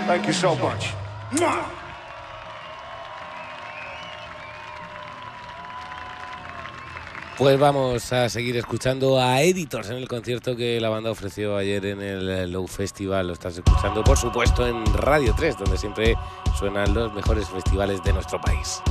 Thank you so much. Pues vamos a seguir escuchando a Editors en el concierto que la banda ofreció ayer en el Low Festival. Lo estás escuchando, por supuesto, en Radio 3, donde siempre suenan los mejores festivales de nuestro país.